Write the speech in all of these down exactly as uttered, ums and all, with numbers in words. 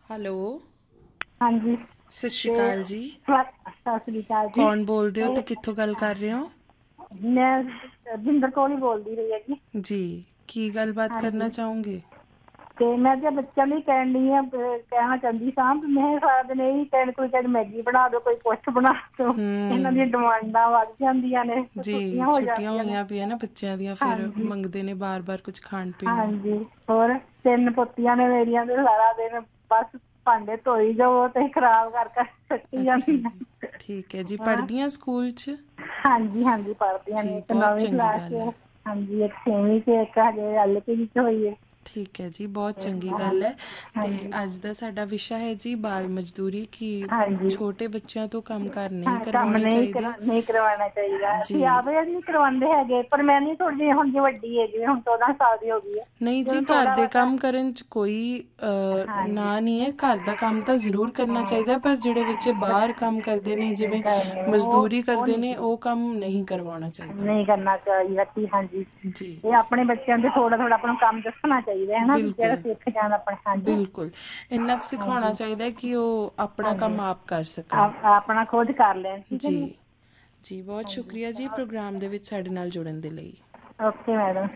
Hello. ਹਾਂਜੀ ਸਤਿ ਸ਼੍ਰੀ ਤੇ ਅਕਾਲ ਜੀ। ਸਤਿ ਸਤਿ ਸ੍ਰੀ ਅਕਾਲ ਜੀ। ਕੌਣ ਬੋਲਦੇ ਹੋ ਤੇ ਤੇ ਕਿੱਥੋਂ ਗੱਲ ਕਰ ਰਹੇ ਹੋ? ਮੈਂ ਜਿੰਦਰ ਕੌਰ ਹੀ ਬੋਲਦੀ ਰਹੀ ਹੈ ਜੀ। ਜੀ, ਕੀ ਗੱਲਬਾਤ ਕਰਨਾ ਹਾਂਜੀ ਚਾਹੋਗੇ? ਤੇ ਮੈਂ ਤੇ ਬੱਚਿਆਂ ਲਈ ਕਹਿਣ ਡਈ ਆ, ਕਹਿਣਾ ਚਾਹੁੰਦੀ ਸਾਂ ਵੀ ਮੈਂ ਸਾਰਾ ਦਿਨ ਇਹੀ ਕਹਿਣ ਕੋਈ ਕਹਿ ਮੈਗੀ ਬਣਾ ਦਿਓ, ਕੋਈ ਕੁਛ ਬਣਾ ਦਿਓ। ਇਹਨਾਂ ਦੀਆਂ ਹੂੰ ਡਿਮਾਂਡਾਂ ਵੱਧ ਜਾਂਦੀਆਂ ਨੇ, ਜੀ, ਛੁੱਟੀਆਂ ਹੋ ਛੁੱਟੀਆਂ ਜਾਂਦੀਆਂ ਨੇ। ਹੋਈਆਂ ਪਈਆਂ ਨਾ ਬੱਚਿਆਂ ਦੀਆਂ, ਫਿਰ ਹਾਂਜੀ ਮੰਗਦੇ ਨੇ ਬਾਰ-ਬਾਰ ਕੁਝ ਖਾਣ ਪੀਣ ਨੂੰ। ਹਾਂਜੀ, ਹੋਰ ਤਿੰਨ ਪੁੱਤੀਆਂ ਨੇ ਮੇਰੀਆਂ ਤੇ ਸਾਰਾ ਦਿਨ ਬਸ ਭਾਂਡੇ ਧੋਈ ਜਾਓ ਤੇ ਖ਼ਰਾਬ ਕਰ ਕਰ ਸੁੱਟੀ ਅੱਛਾ ਜਾਂਦੀਆਂ। ਜੀ, ਠੀਕ ਹੈ ਜੀ। ਹਾਂ ਪੜ੍ਹਦੀਆਂ ਸਕੂਲ 'ਚ? ਹਾਂਜੀ ਹਾਂਜੀ, ਪੜ੍ਹਦੀਆਂ ਨੇ। ਜੀ, ਇੱਕ ਬਹੁਤ ਨੌਵੀਂ ਚੰਗੀ ਕਲਾਸ ਗੱਲ ਹੈ। ਚ, ਹਾਂਜੀ, ਇੱਕ ਛੇਵੀਂ ਚ, ਇੱਕ ਹਜੇ ਐਲ ਕੇ ਜੀ ਚ ਹੋਈ ਹੈ। ਠੀਕ ਹੈ ਜੀ, ਬਹੁਤ ਚੰਗੀ ਗੱਲ ਹਾਂਜੀ ਹੈ। ਤੇ ਹਾਂਜੀ ਅੱਜ ਦਾ ਸਾਡਾ ਵਿਸ਼ਾ ਹੈ ਜੀ ਬਾਲ ਮਜ਼ਦੂਰੀ, ਕਿ ਹਾਂਜੀ ਛੋਟੇ ਬੱਚਿਆਂ ਤੋਂ ਕੰਮ ਕਾਰ ਨਹੀਂ ਹਾਂ, ਕੰਮ ਕਰਵਾਉਣੇ ਨਹੀਂ ਚਾਹੀਦੇ। ਕਰਾ ਨਹੀਂ ਕਰਵਾਉਣਾ ਚਾਹੀਦਾ। ਅਸੀਂ ਜੀ। ਆਪ ਨਹੀਂ ਕਰਵਾਉਂਦੇ ਹੈਗੇ, ਪਰ ਮੈਂ ਨੀ ਥੋੜੀ ਜਿਹੀ ਹੁਣ ਜੀ ਵੱਡੀ ਹੈ, ਜਿਵੇਂ ਹੁਣ ਚੌਦਾਂ ਸਾਲ ਦੀ ਹੋ ਗਈ ਹੈ। ਨਹੀਂ ਜੀ, ਜਦੋਂ ਘਰ ਥੋੜਾ ਦੇ ਬਹੁਤਾ ਕੰਮ ਕਰਨ 'ਚ ਕੋਈ ਹਾਂਜੀ ਨਾ ਨਹੀਂ ਹੈ। ਘਰ ਦਾ ਕੰਮ ਤਾਂ ਜ਼ਰੂਰ ਕਰਨਾ ਚਾਹੀਦਾ, ਪਰ ਜਿਹੜੇ ਬੱਚੇ ਬਾਹਰ ਕੰਮ ਕਰਦੇ ਨੇ, ਜਿਵੇਂ ਕਰਨੇ ਉਹ ਮਜ਼ਦੂਰੀ ਉਹ ਕਰਦੇ ਨਹੀਂ ਨੇ, ਉਹ ਕੰਮ ਨਹੀਂ ਕਰਵਾਉਣਾ ਚਾਹੀਦਾ। ਨਹੀਂ ਕਰਨਾ ਚਾਹੀਦਾ ਕਿ ਹਾਂਜੀ, ਜੀ, ਇਹ ਆਪਣੇ ਬੱਚਿਆਂ ਦੇ ਥੋੜਾ ਥੋੜਾ ਆਪਣਾ ਕੰਮ ਦੱਸਣਾ ਚਾਹੀਦਾ ਹੈ ਨਾ, ਵੀ ਜਿਹੜਾ ਬਿਲਕੁਲ ਸਿੱਖ ਜਾਣ ਆਪਣੇ। ਹਾਂਜੀ ਬਿਲਕੁਲ, ਇੰਨਾ ਕੁ ਸਿਖਾਉਣਾ ਹਾਂਜੀ ਚਾਹੀਦਾ ਕਿ ਉਹ ਆਪਣਾ ਹਾਂਜੀ ਕੰਮ ਆਪ ਕਰ ਸਕਣ। ਆਪ ਆਪਣਾ ਖੁਦ ਕਰ ਲੈਣ, ਠੀਕ ਹੈ ਜੀ ਜੀ, ਬਹੁਤ ਹਾਂਜੀ ਸ਼ੁਕਰੀਆ ਜੀ ਪ੍ਰੋਗਰਾਮ ਦੇ ਵਿੱਚ ਸਾਡੇ ਨਾਲ ਜੁੜਨ ਦੇ ਲਈ। Okay madam.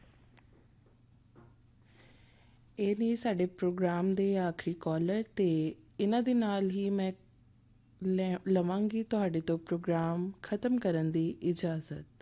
ਇਹ ਨੇ ਸਾਡੇ ਪ੍ਰੋਗਰਾਮ ਦੇ ਆਖਰੀ ਕਾਲਰ, ਅਤੇ ਇਹਨਾਂ ਦੇ ਨਾਲ ਹੀ ਮੈਂ ਲੈ ਲਵਾਂਗੀ ਤੁਹਾਡੇ ਤੋਂ ਪ੍ਰੋਗਰਾਮ ਖ਼ਤਮ ਕਰਨ ਦੀ ਇਜਾਜ਼ਤ।